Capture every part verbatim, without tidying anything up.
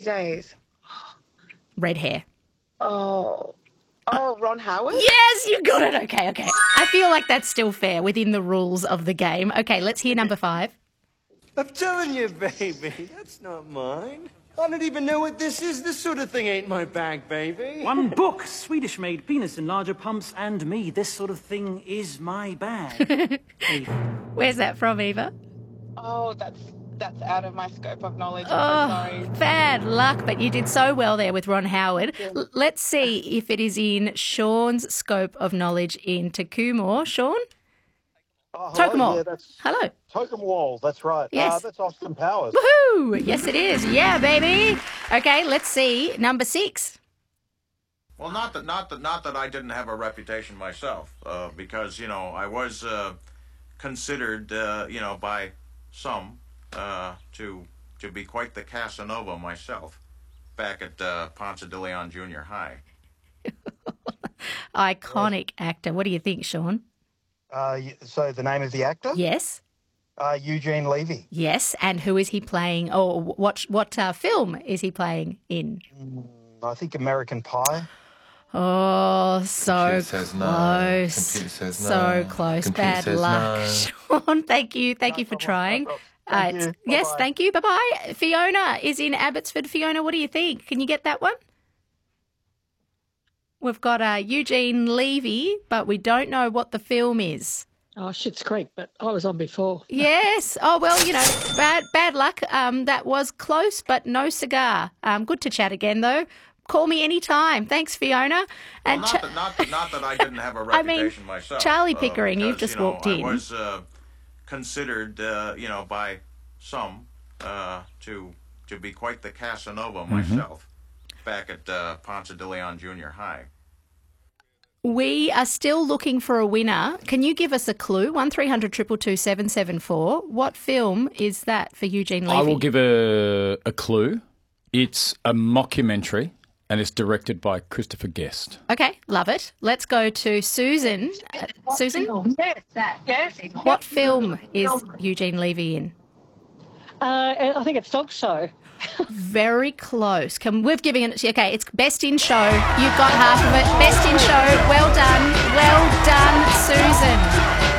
days. Red hair. Oh. Oh, Ron Howard? Yes, you got it. Okay, okay. I feel like that's still fair within the rules of the game. Okay, let's hear number five. I'm telling you, baby, that's not mine. I don't even know what this is. This sort of thing ain't my bag, baby. One book, Swedish-made penis enlarger pumps and me. This sort of thing is my bag. Hey. Where's that from, Eva? Oh, that's that's out of my scope of knowledge. Oh, I'm so sorry. bad luck, but you did so well there with Ron Howard. L- let's see if it is in Sean's scope of knowledge in Tecumseh. Sean? Oh, hello. Tocumwal. Yeah, that's Hello. Tocumwal, that's right. Yes. Uh, that's Austin Powers. Woohoo! Yes, it is. Yeah, baby. Okay, let's see. Number six. Well, not that, not that, not that I didn't have a reputation myself, uh, because you know I was uh, considered, uh, you know, by some uh, to to be quite the Casanova myself, back at uh, Ponce de Leon Junior High. Iconic actor. What do you think, Sean? Uh, y- so the name of the actor? Yes. Uh, Eugene Levy. Yes. And who is he playing? Or what, what uh, film is he playing in? I think American Pie. Oh, so Computer says no. close. Computer says no. So close. Computer Bad says luck. no. Sean, thank you. Thank you for trying. Thank Uh, you. it's- yes, Bye-bye. thank you. Bye-bye. Fiona is in Abbotsford. Fiona, what do you think? Can you get that one? We've got uh, Eugene Levy, but we don't know what the film is. Oh, Schitt's Creek, but I was on before. Yes. Oh, well, you know, bad bad luck. Um, that was close, but no cigar. Um, good to chat again, though. Call me anytime. Thanks, Fiona. And Well, not, Cha- that, not, that, not that I didn't have a I mean, reputation myself. Charlie uh, Pickering, you've because, just you know, walked I in. was uh, considered, uh, you know, by some uh, to to be quite the Casanova myself, back at uh, Ponce de Leon Junior High. We are still looking for a winner. Can you give us a clue? One three hundred two two two seven seven four. What film is that for Eugene Levy? I will give a, a clue. It's a mockumentary and it's directed by Christopher Guest. Okay, love it. Let's go to Susan. Uh, Susan, Yes, that. Yes. what film is Eugene Levy in? Uh, I think it's Dog Show. Very close. Can we've given it? Okay, it's best in show. You've got half of it. Best in show. Well done. Well done, Susan.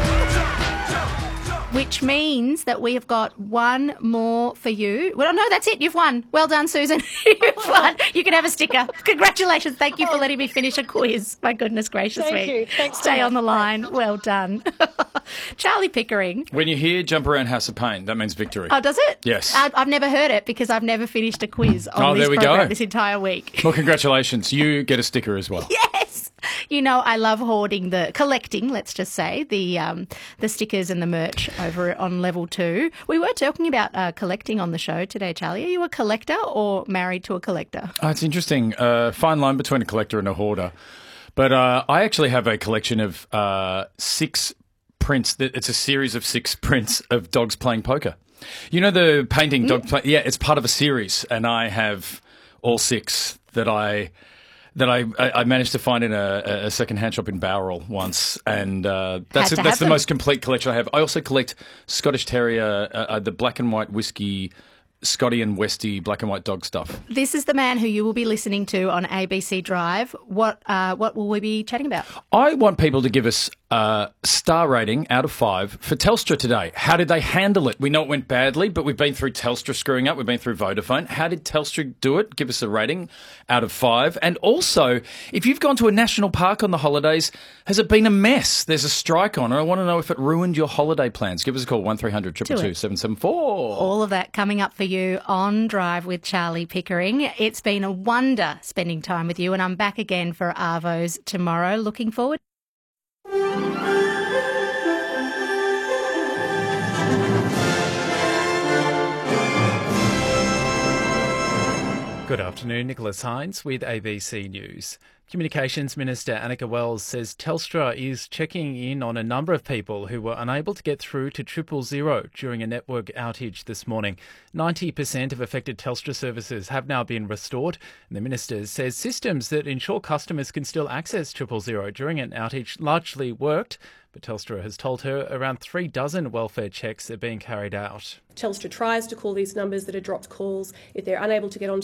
Which means that we have got one more for you. Well, no, that's it. You've won. Well done, Susan. You've won. You can have a sticker. Congratulations. Thank you for letting me finish a quiz. My goodness gracious Thank me. you. Thanks so Stay on much. the line. Well done. Charlie Pickering. When you hear Jump Around House of Pain, that means victory. Oh, does it? Yes. I, I've never heard it because I've never finished a quiz on Oh, this there we program go. this entire week. Well, congratulations. You get a sticker as well. Yes. You know, I love hoarding the collecting, let's just say, the um, the stickers and the merch over on level two. We were talking about uh, collecting on the show today, Charlie. Are you a collector or married to a collector? Oh, it's interesting. Uh, fine line between a collector and a hoarder. But uh, I actually have a collection of uh, six prints. That It's a series of six prints of dogs playing poker. You know the painting dog play? Yeah, it's part of a series, and I have all six that I that I, I managed to find in a, a second-hand shop in Bowral once, and uh, that's Had to that's have the them. most complete collection I have. I also collect Scottish Terrier, uh, uh, the black and white whiskey, Scotty and Westie black and white dog stuff. This is the man who you will be listening to on A B C Drive. What uh, what will we be chatting about? I want people to give us a star rating out of five for Telstra today. How did they handle it? We know it went badly, but we've been through Telstra screwing up. We've been through Vodafone. How did Telstra do it? Give us a rating out of five. And also, if you've gone to a national park on the holidays, has it been a mess? There's a strike on, and I want to know if it ruined your holiday plans. Give us a call, one three hundred two two two seven seven four. All of that coming up for you on Drive with Charlie Pickering. It's been a wonder spending time with you, and I'm back again for Arvos tomorrow. Looking forward. Good afternoon, Nicholas Hines with A B C News. Communications Minister Annika Wells says Telstra is checking in on a number of people who were unable to get through to triple zero during a network outage this morning. ninety percent of affected Telstra services have now been restored. And the minister says systems that ensure customers can still access triple zero during an outage largely worked. But Telstra has told her around three dozen welfare checks are being carried out. Telstra tries to call these numbers that are dropped calls. If they're unable to get onto